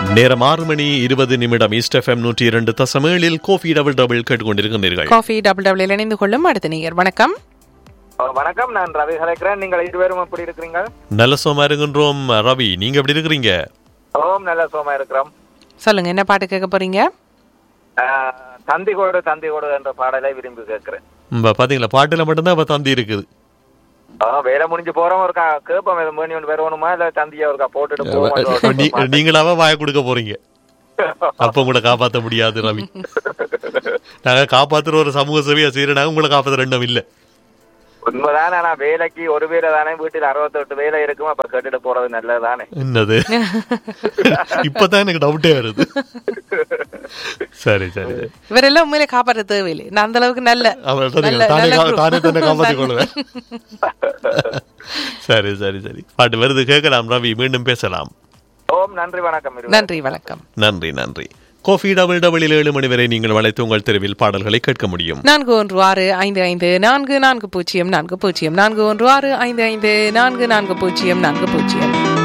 நேரம் 6:20 east FM 102.7 Kofi double double கேட்டுக்கொண்டிருக்கிறீர்கள். Coffee double double இணைந்து கொள்ளும் அடுத்த நேயர். வணக்கம். வணக்கம், நான் ரவி கலைக்கிறேன். நீங்கள் இருவரும் எப்படி இருக்கிறீங்க? நல்ல சோமா இருக்கின்றோம். ரவி, நீங்க எப்படி இருக்கிறீங்க? ஓம், நல்ல சோமா இருக்கிறோம். சொல்லுங்க, என்ன பாட்டு கேட்க போறீங்க? தந்திகோடு தந்திகோடு என்ற பாடலை விரும்பி கேட்கிறேன். பாத்தீங்களா, பாட்டுல மட்டும்தான் இப்ப தந்தி இருக்குது. வேலை முடிஞ்சு போறோம், ஒரு கேப்பம் மணி ஒன்று வரணுமா இல்ல தந்தியா ஒரு போட்டுட்டு போவோம். நீங்களாவே வாய கொடுக்க போறீங்க. அப்ப உங்களை காப்பாற்ற முடியாது ரவி. நாங்க காப்பாத்துற ஒரு சமூக சேவையா செய்யறாங்க, உங்களை காப்பாற்ற ரெண்டும் இல்ல. உண்மைதானே, ஆனா வேலைக்கு ஒரு வேலை தானே, வீட்டில் 68 வேலை இருக்கும், அப்ப கேட்டுட்டு போறது நல்லதுதானே. என்னது இப்பதான் எனக்கு டவுட்டே வருது. சரி சரி, இவரெல்லாம் உண்மையிலே காப்பாற்ற தேவையில்லை. நான் அந்த அளவுக்கு தானே காப்பாற்றிக் கொள்வேன். சரி சரி சரி, பாட்டு வருது, கேட்கலாம் ரவி, மீண்டும் பேசலாம். ஓம், நன்றி, வணக்கம். நன்றி, வணக்கம். நன்றி நன்றி. கோஃபி டபுள் டபுள் 7 மணி வரை நீங்கள் வளைத்து உங்கள் தெருவில் பாடல்களை கேட்க முடியும். 4165544040 4165544040.